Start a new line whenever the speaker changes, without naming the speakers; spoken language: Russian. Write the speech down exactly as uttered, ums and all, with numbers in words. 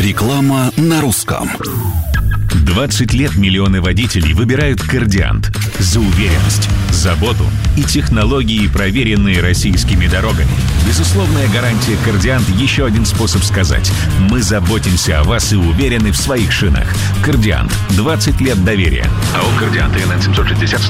Реклама на русском.
двадцать лет миллионы водителей выбирают «Кордиант» за уверенность, заботу и технологии, проверенные российскими дорогами. Безусловная гарантия «Кордиант» — еще один способ сказать: мы заботимся о вас и уверены в своих шинах. «Кордиант» — двадцать лет доверия. АО «Кордиант» эн эн семьсот шестьдесят